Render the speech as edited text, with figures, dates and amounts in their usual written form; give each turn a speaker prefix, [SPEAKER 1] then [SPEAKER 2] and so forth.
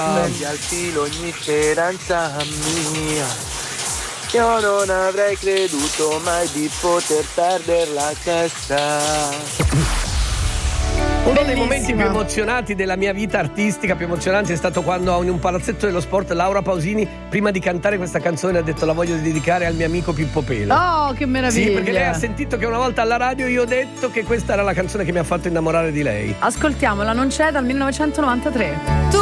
[SPEAKER 1] Metti al filo ogni speranza mia. Io non avrei creduto mai di poter perdere la testa.
[SPEAKER 2] Uno dei momenti più emozionanti della mia vita artistica, più emozionanti, è stato quando in un palazzetto dello sport Laura Pausini, prima di cantare questa canzone, ha detto: la voglio dedicare al mio amico Pippo Pelo.
[SPEAKER 3] Oh, che meraviglia!
[SPEAKER 2] Sì, perché lei ha sentito che una volta alla radio io ho detto che questa era la canzone che mi ha fatto innamorare di lei.
[SPEAKER 3] Ascoltiamola, non c'è, dal 1993.